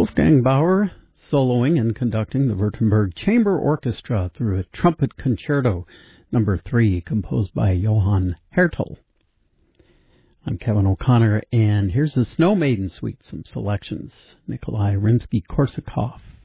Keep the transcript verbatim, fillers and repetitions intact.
Wolfgang Bauer soloing and conducting the Württemberg Chamber Orchestra through a trumpet concerto, number three, composed by Johann Hertel. I'm Kevin O'Connor, and here's the Snow Maiden Suite, some selections. Nikolai Rimsky-Korsakov,